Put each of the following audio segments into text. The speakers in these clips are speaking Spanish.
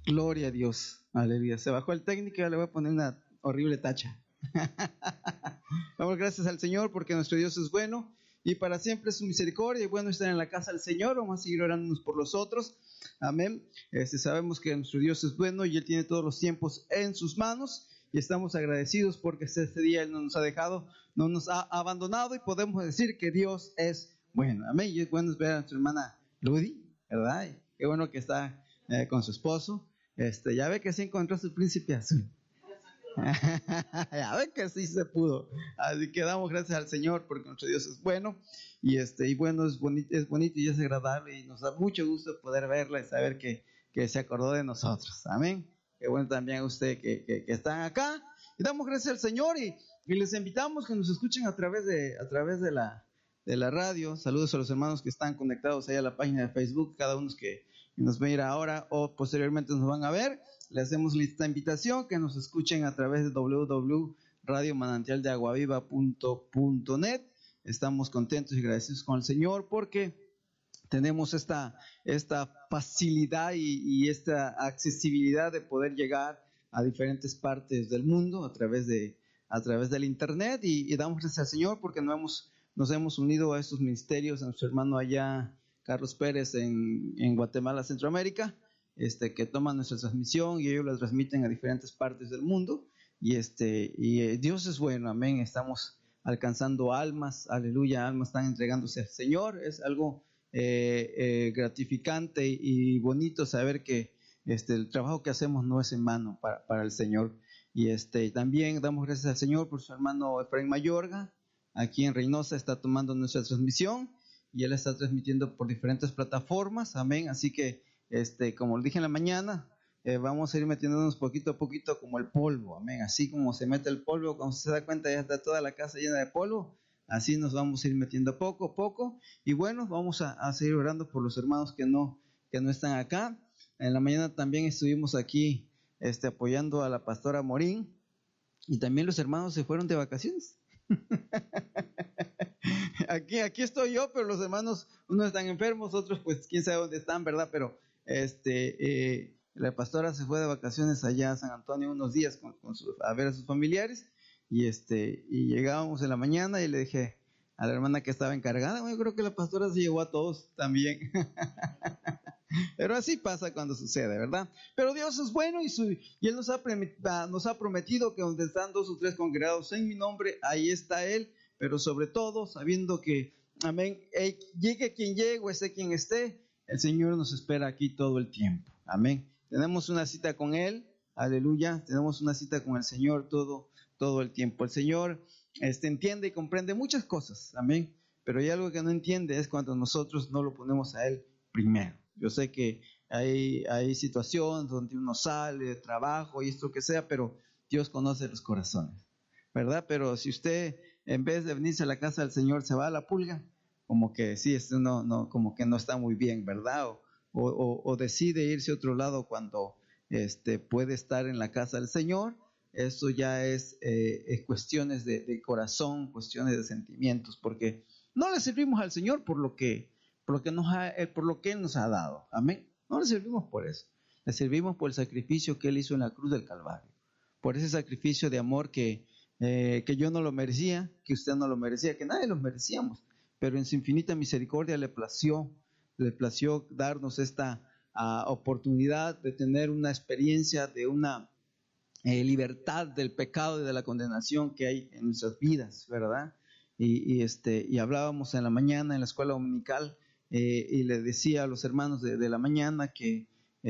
Gloria a Dios. Aleluya. Se bajó el técnico y ya le voy a poner una horrible tacha. Damos gracias al Señor porque nuestro Dios es bueno y para siempre es su misericordia. Y bueno estar en la casa del Señor. Vamos a seguir orándonos por los otros. Amén. Sabemos que nuestro Dios es bueno y Él tiene todos los tiempos en sus manos. Y estamos agradecidos porque este día Él no nos ha dejado, no nos ha abandonado y podemos decir que Dios es bueno. Amén. Y es bueno ver a nuestra hermana Ludy, ¿verdad? Y qué bueno que está con su esposo. Ya ve que se encontró su príncipe azul. Ya ve que sí se pudo. Así que damos gracias al Señor porque nuestro Dios es bueno. Y bueno, es bonito y es agradable. Y nos da mucho gusto poder verla y saber que se acordó de nosotros. Amén. Qué bueno también a usted que están acá. Y damos gracias al Señor y les invitamos que nos escuchen a través de la radio. Saludos a los hermanos que están conectados ahí a la página de Facebook, cada uno que nos va a ir ahora o posteriormente nos van a ver. Le hacemos esta invitación que nos escuchen a través de www.radiomanantialdeaguaviva.net. Estamos contentos y agradecidos con el Señor porque tenemos esta facilidad y esta accesibilidad de poder llegar a diferentes partes del mundo a través del internet y damos gracias al Señor porque nos hemos unido a estos ministerios, a nuestro hermano allá Carlos Pérez en Guatemala, Centroamérica, que toman nuestra transmisión y ellos la transmiten a diferentes partes del mundo y Dios es bueno, amén. Estamos alcanzando almas, aleluya, almas están entregándose al Señor. Es algo gratificante y bonito saber que el trabajo que hacemos no es en vano para el Señor. Y también damos gracias al Señor por su hermano Efraín Mayorga, aquí en Reynosa está tomando nuestra transmisión y él está transmitiendo por diferentes plataformas, amén. Así que como le dije en la mañana, vamos a ir metiéndonos poquito a poquito como el polvo, amén. Así como se mete el polvo, cuando se da cuenta ya está toda la casa llena de polvo. Así nos vamos a ir metiendo poco a poco. Y bueno, vamos a seguir orando por los hermanos que no están acá. En la mañana también estuvimos aquí apoyando a la pastora Morín. Y también los hermanos se fueron de vacaciones. Aquí estoy yo, pero los hermanos, unos están enfermos, otros pues quién sabe dónde están, ¿verdad? Pero la pastora se fue de vacaciones allá a San Antonio unos días a ver a sus familiares. Y llegábamos en la mañana y le dije a la hermana que estaba encargada, bueno, yo creo que la pastora se llevó a todos también. Pero así pasa cuando sucede, ¿verdad? Pero Dios es bueno y Él nos ha prometido que donde están 2 o 3 congregados en mi nombre, ahí está Él. Pero sobre todo, sabiendo que, amén, llegue quien llegue o esté quien esté, el Señor nos espera aquí todo el tiempo. Amén. Tenemos una cita con Él, aleluya. Tenemos una cita con el Señor todo el tiempo. El Señor entiende y comprende muchas cosas, amén. Pero hay algo que no entiende, es cuando nosotros no lo ponemos a Él primero. Yo sé que hay situaciones donde uno sale de trabajo y esto que sea, pero Dios conoce los corazones, ¿verdad? Pero si usted, en vez de venirse a la casa del Señor, se va a la pulga, como que sí, como que no está muy bien, ¿verdad? O decide irse a otro lado cuando puede estar en la casa del Señor. Eso ya es cuestiones de corazón, cuestiones de sentimientos, porque no le servimos al Señor por lo que Él nos ha dado, amén. No le servimos por eso, le servimos por el sacrificio que Él hizo en la cruz del Calvario, por ese sacrificio de amor que yo no lo merecía, que usted no lo merecía, que nadie lo merecíamos, pero en su infinita misericordia le plació darnos esta oportunidad de tener una experiencia de una libertad del pecado y de la condenación que hay en nuestras vidas, ¿verdad? Y hablábamos en la mañana en la escuela dominical y le decía a los hermanos de la mañana que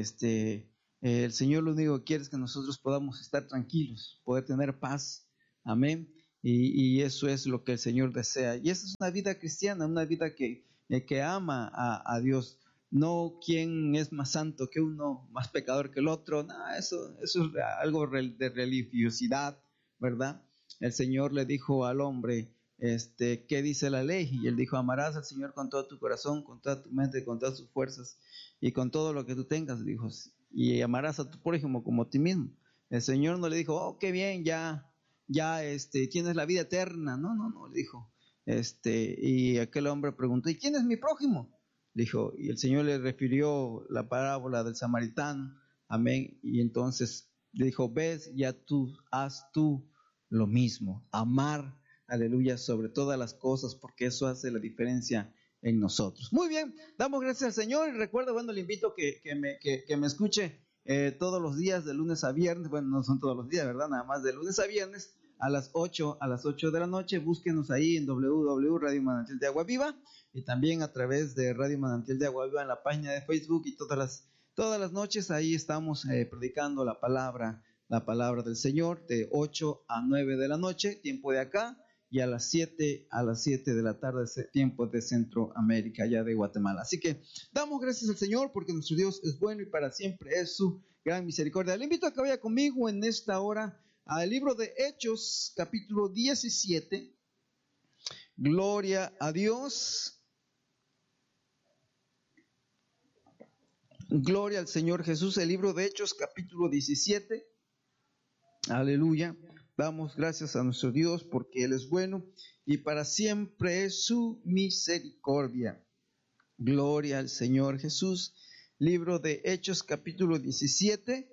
el Señor lo único que quiere es que nosotros podamos estar tranquilos, poder tener paz, amén. Y eso es lo que el Señor desea. Y esa es una vida cristiana, una vida que ama a Dios. No quién es más santo que uno, más pecador que el otro. No, eso es algo de religiosidad, ¿verdad? El Señor le dijo al hombre, ¿qué dice la ley? Y él dijo, amarás al Señor con todo tu corazón, con toda tu mente, con todas tus fuerzas y con todo lo que tú tengas, dijo, y amarás a tu prójimo como a ti mismo. El Señor no le dijo, oh, qué bien, ya tienes la vida eterna. No, le dijo. Y aquel hombre preguntó, ¿y quién es mi prójimo? Dijo, y el Señor le refirió la parábola del samaritano amén, y entonces le dijo, ves, ya tú, haz tú lo mismo, amar, aleluya, sobre todas las cosas, porque eso hace la diferencia en nosotros. Muy bien, damos gracias al Señor y recuerda, bueno, le invito que me escuche todos los días, de lunes a viernes, bueno, no son todos los días, ¿verdad? Nada más de lunes a viernes, a las 8 de la noche, búsquenos ahí en www Radio Manantial de Agua Viva, y también a través de Radio Manantial de Agua Viva en la página de Facebook, y todas las noches ahí estamos predicando la palabra del Señor, de 8 a 9 de la noche, tiempo de acá, y a las 7 de la tarde, tiempo de Centroamérica, allá de Guatemala. Así que damos gracias al Señor porque nuestro Dios es bueno y para siempre es su gran misericordia. Le invito a que vaya conmigo en esta hora al libro de Hechos, capítulo 17. Gloria a Dios. Gloria al Señor Jesús. El libro de Hechos, capítulo 17. Aleluya. Damos gracias a nuestro Dios porque Él es bueno y para siempre es su misericordia. Gloria al Señor Jesús. Libro de Hechos, capítulo 17.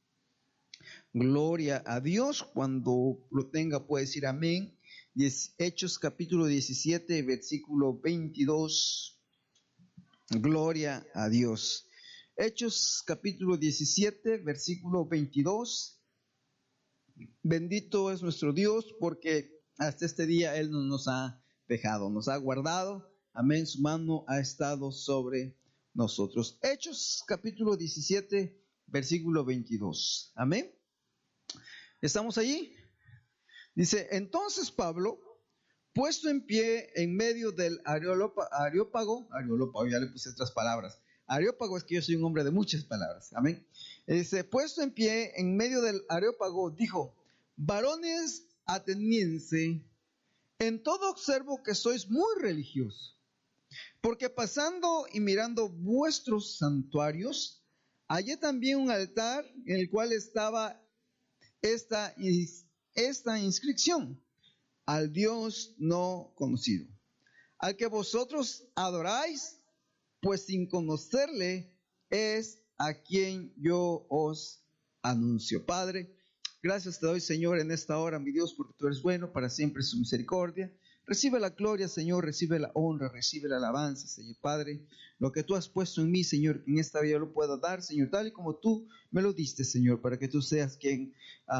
Gloria a Dios. Cuando lo tenga puede decir amén. Hechos, capítulo 17, versículo 22. Gloria a Dios. Hechos, capítulo 17, versículo 22. Bendito es nuestro Dios porque hasta este día Él no nos ha dejado, nos ha guardado. Amén, su mano ha estado sobre nosotros. Hechos capítulo 17, versículo 22. Amén. ¿Estamos allí? Dice, entonces Pablo, puesto en pie en medio del Areópago, ya le puse otras palabras. Areópago es que yo soy un hombre de muchas palabras. Amén. Dice, puesto en pie en medio del Areópago, dijo, varones atenienses, en todo observo que sois muy religiosos, porque pasando y mirando vuestros santuarios, hallé también un altar en el cual estaba esta inscripción, al Dios no conocido, al que vosotros adoráis, pues sin conocerle es a quien yo os anuncio. Padre, gracias te doy, Señor, en esta hora, mi Dios, porque tú eres bueno, para siempre su misericordia. Recibe la gloria, Señor, recibe la honra, recibe la alabanza, Señor Padre. Lo que tú has puesto en mí, Señor, que en esta vida lo pueda dar, Señor, tal y como tú me lo diste, Señor, para que tú seas quien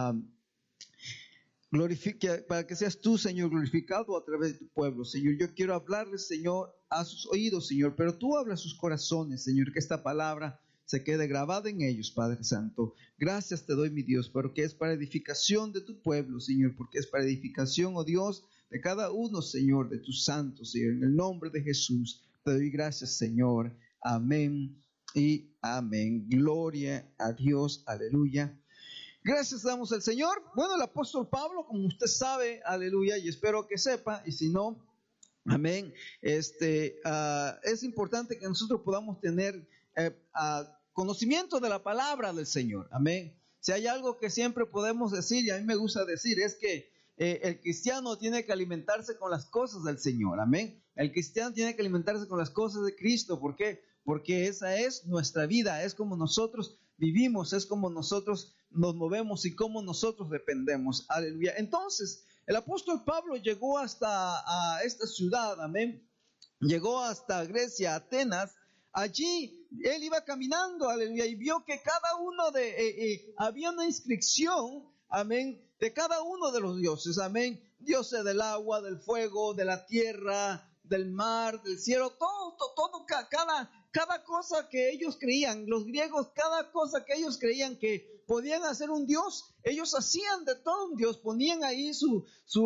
glorifique, para que seas tú, Señor, glorificado a través de tu pueblo, Señor. Yo quiero hablarles, Señor, a sus oídos, Señor, pero tú hablas a sus corazones, Señor, que esta palabra se quede grabada en ellos, Padre Santo. Gracias te doy, mi Dios, porque es para edificación de tu pueblo, Señor, porque es para edificación, oh Dios, de cada uno, Señor, de tus santos, Señor. En el nombre de Jesús te doy gracias, Señor. Amén y amén. Gloria a Dios, aleluya. Gracias damos al Señor. Bueno, el apóstol Pablo, como usted sabe, aleluya, y espero que sepa, y si no, amén, es importante que nosotros podamos tener conocimiento de la palabra del Señor, amén. Si hay algo que siempre podemos decir, y a mí me gusta decir, es que el cristiano tiene que alimentarse con las cosas del Señor, amén. El cristiano tiene que alimentarse con las cosas de Cristo. ¿Por qué? Porque esa es nuestra vida, es como nosotros vivimos, es como nosotros nos movemos y como nosotros dependemos, aleluya. Entonces, el apóstol Pablo llegó hasta esta ciudad, amén. Llegó hasta Grecia, Atenas. Allí él iba caminando, aleluya, y vio que cada uno había una inscripción, amén, de cada uno de los dioses, amén. Dioses del agua, del fuego, de la tierra, del mar, del cielo, todo, cada cosa que ellos creían, los griegos, cada cosa que ellos creían que podían hacer un dios, ellos hacían de todo un dios, ponían ahí su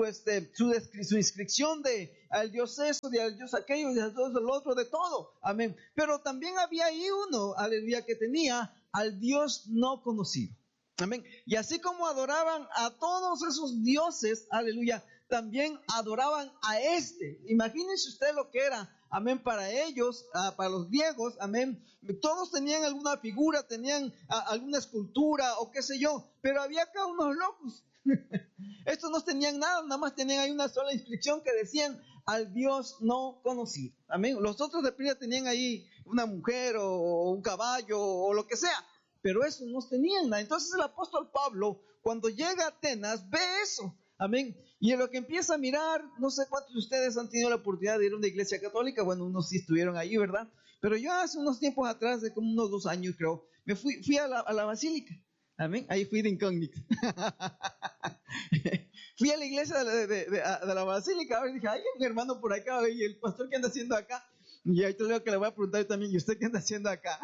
inscripción de al dios eso, de al dios aquello, de al dios el otro, de todo, amén. Pero también había ahí uno, aleluya, que tenía al Dios no conocido, amén. Y así como adoraban a todos esos dioses, aleluya, también adoraban a este. Imagínense usted lo que era, amén, para ellos, para los griegos, amén. Todos tenían alguna figura, tenían alguna escultura o qué sé yo, pero había acá unos locos. Estos no tenían nada más tenían ahí una sola inscripción que decían al Dios no conocido, amén. Los otros de primera tenían ahí una mujer o un caballo o lo que sea, pero eso no tenían nada. Entonces el apóstol Pablo, cuando llega a Atenas, ve eso. Amén. Y en lo que empieza a mirar, no sé cuántos de ustedes han tenido la oportunidad de ir a una iglesia católica. Bueno, unos sí estuvieron ahí, ¿verdad? Pero yo hace unos tiempos atrás, de como unos 2 años creo, me fui a la basílica. Amén. Ahí fui de incógnito. Fui a la iglesia de la basílica. A ver, dije, hay un hermano por acá. Y el pastor, ¿qué anda haciendo acá? Y ahí te digo que le voy a preguntar también, ¿y usted qué anda haciendo acá?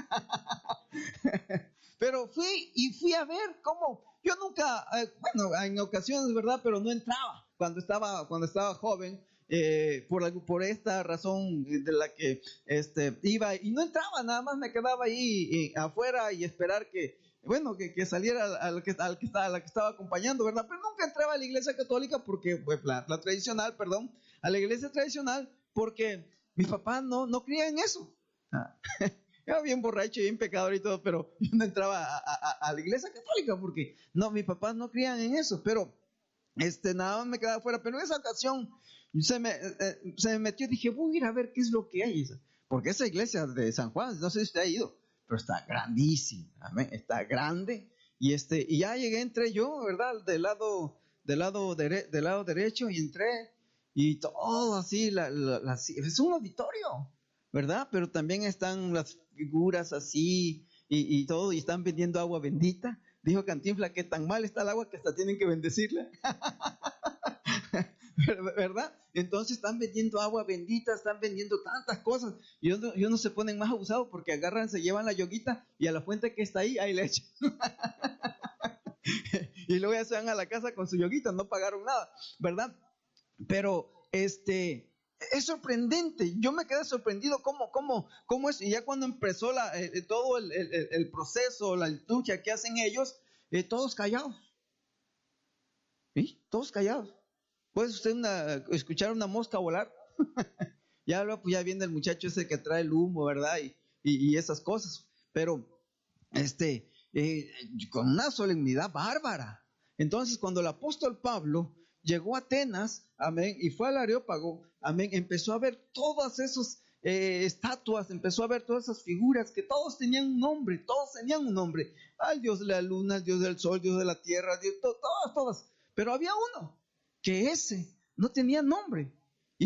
Pero fui a ver cómo. Yo nunca, bueno, en ocasiones, ¿verdad? Pero no entraba cuando estaba joven, por esta razón de la que iba y no entraba, nada más me quedaba ahí afuera y esperar que, bueno, que saliera a la que estaba acompañando, ¿verdad? Pero nunca entraba a la iglesia católica porque, pues, la tradicional, perdón, a la iglesia tradicional, porque mi papá no creía en eso. Era bien borracho y bien pecador y todo, pero yo no entraba a la iglesia católica porque no, mis papás no creían en eso, pero nada más me quedaba afuera. Pero en esa ocasión se me metió y dije, voy a ir a ver qué es lo que hay, porque esa iglesia de San Juan, no sé si usted ha ido, pero está grandísima, amén, está grande, y ya entré yo, ¿verdad? Del lado derecho, y entré, y todo así, es un auditorio, ¿verdad? Pero también están las figuras así y todo, y están vendiendo agua bendita. Dijo Cantinflas que tan mal está el agua que hasta tienen que bendecirla. ¿Verdad? Entonces están vendiendo agua bendita, están vendiendo tantas cosas. Y no se ponen más abusados porque agarran, se llevan la yoguita y a la fuente que está ahí le echan. Y luego ya se van a la casa con su yoguita, no pagaron nada, ¿verdad? Pero es sorprendente. Yo me quedé sorprendido cómo es. Y ya cuando empezó todo el proceso, la liturgia que hacen ellos, todos callados. ¿Sí? Todos callados. ¿Puede usted escuchar una mosca volar? Ya pues ya viene el muchacho ese que trae el humo, ¿verdad? Y esas cosas. Pero, con una solemnidad bárbara. Entonces, cuando el apóstol Pablo llegó a Atenas, amén, y fue al Areópago, amén, empezó a ver todas esas estatuas, empezó a ver todas esas figuras que todos tenían un nombre, al dios de la luna, al dios del sol, dios de la tierra, todas. Pero había uno que ese no tenía nombre.